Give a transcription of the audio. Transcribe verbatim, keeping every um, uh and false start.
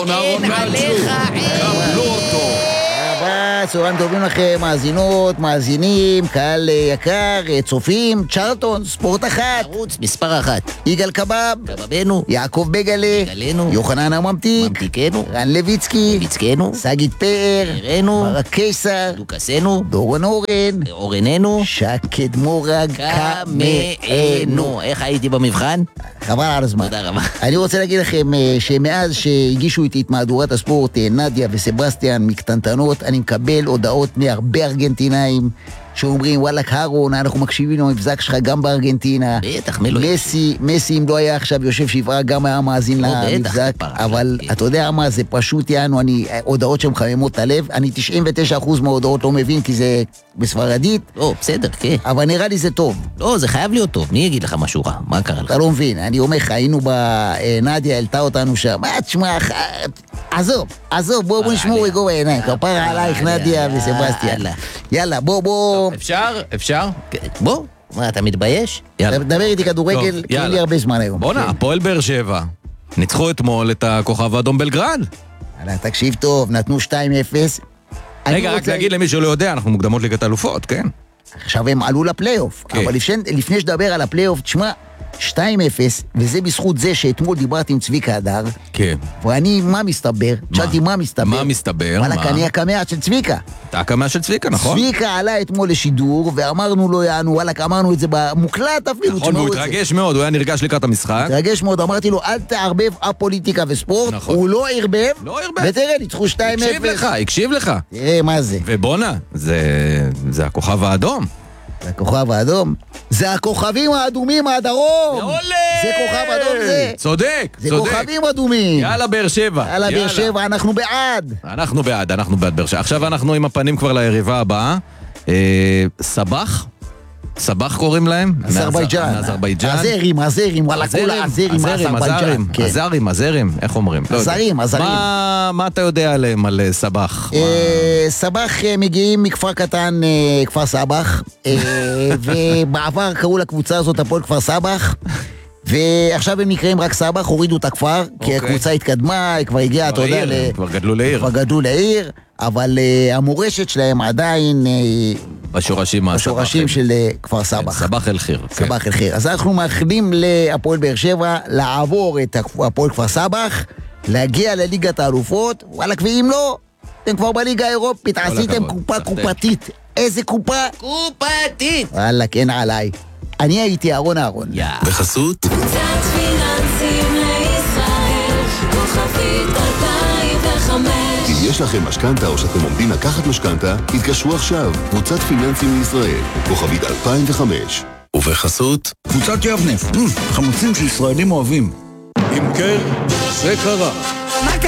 אהרון, אהרון גלצ'ו, קבלו אותו. צהריים טובים לכם, מאזינות, מאזינים, קהל יקר, צופים, צ'רלטון, ספורט אחת, ערוץ מספר אחת, יגאל קבב, קבבנו, יעקב בגלה, בגלנו, יוחנן הממתיק, ממתיקנו, רן לויצקי, לויצקנו, סגית פאר, פארנו, ברק קיסר, דוקסנו, דורון אורן, אורננו, שקד מורג, קמאנו. איך הייתי במבחן? חבל על הזמן. תודה רבה. אני רוצה להגיד לכם אה, שמאז שהגישו איתי את מהדורת הספורט אה, נדיה וסבסטיאן מקטנטנות, אני מקבל הודעות מהרבה ארגנטינאים שאומרים, וואלק הרון, אנחנו מקשיבים למבזק שלך גם בארגנטינה. בטח, מי לא מסי, מסי אם לא היה עכשיו יושב שבעה, גם היה מאזין למבזק, אבל אתה יודע מה, זה פשוט יענו, אני, הודעות שמחממות את הלב, אני תשעים ותשעה אחוז מההודעות לא מבין, כי זה בספרדית. לא, בסדר, כן. אבל נראה לי זה טוב. לא, זה חייב להיות טוב, מי יגיד לך משהו רע? מה קרה לך? אתה לא מבין, אני אומר לך, היינו בנדיה, העלתה אותנו שם, מה תשמע, עזוב, עזוב, בואו נשמור רגוע בעיניים, כפרה עלייך נדיה וסבסטיאן. יאללה, בוא, בוא. אפשר? אפשר? בוא, מה, אתה מתבייש? יאללה. דבר איתי כדורגל, כי אין לי הרבה זמן היום. בוא'נה, הפועל באר שבע. ניצחו אתמול את הכוכב האדום בלגרד. יאללה, תקשיב טוב, נתנו שתיים אפס. רגע, רק להגיד למי שלא יודע, אנחנו מוקדמות ליגת האלופות, כן? עכשיו הם עלו לפלייאוף, כן. אבל לפני, לפני שדבר על הפלייאוף, תשמע, שתיים אפס, וזה בזכות זה שאתמול דיברתי עם צביקה הדר, כן. ואני, מה מסתבר? שאלתי מה מסתבר? מה מסתבר? וואלה, מה? אני הקמע של צביקה. אתה הקמה של צביקה, נכון? צביקה עלה אתמול לשידור, ואמרנו לו, יענו, וואלה, אמרנו את זה במוקלט אפילו. נכון, והוא התרגש מאוד, הוא היה נרגש לקראת המשחק. התרגש מאוד, אמרתי לו, אל תערבב הפוליטיקה וספורט, נכון. הוא לא ערבב, לא ערבב. ותראה, ניצחו שתיים אפס. הקשיב לך, הקשיב לך. תראה מה זה. ובונה, זה, זה הכוכב האדום. זה הכוכב האדום. זה הכוכבים האדומים מהדרום. עולה! זה כוכב אדום זה. צודק, זה צודק. כוכבים אדומים. יאללה, באר שבע. יאללה, באר שבע, אנחנו בעד. אנחנו בעד, אנחנו בעד באר שבע. עכשיו אנחנו עם הפנים כבר ליריבה הבאה. אה, סבח? סבח קוראים להם? אזרבייג'אן. מאזרבייג'אן. הזרים, הזרים, וואלה, כל הזרים, הזרים, אזרבייג'אן. כן. הזרים, הזרים, איך אומרים? לא יודע. הזרים, הזרים. מה- מה אתה יודע עליהם, על אה, סבח? אה, סבח אה, מגיעים מכפר קטן, אה, כפר סבח, אה, ובעבר קראו לקבוצה הזאת הפועל כפר סבח, ועכשיו הם נקראים רק סבח, הורידו את הכפר, כי אוקיי. הקבוצה התקדמה, היא כבר הגיעה, אתה כבר יודע, עיר, ל- כבר גדלו לעיר. כבר גדלו לעיר, אבל אה, המורשת שלהם עדיין אה, בשורשים בשורשים של אה, כפר סבח. סבח אל חיר. כן. סבח אל חיר. אז אנחנו מאחלים להפועל באר שבע לעבור את הפועל כפר סבח, להגיע לליגת האלופות, וואלה, ואם לא, אתם כבר בליגה האירופית, עשיתם הכבוד, קופה סחטיין. קופתית. איזה קופה? קופתית! וואלה, כן עליי. אני הייתי אהרון אהרון. יא. בחסות קצת פיננסים לישראל, כוכבית אלפיים וחמש. אם יש לכם משכנתה או שאתם עומדים לקחת משכנתה, התקשרו עכשיו. קבוצת פיננסים לישראל, כוכבית אלפיים וחמש. ובחסות קבוצת יבנה, חמוצים שישראלים אוהבים. אם כן, זה קרה.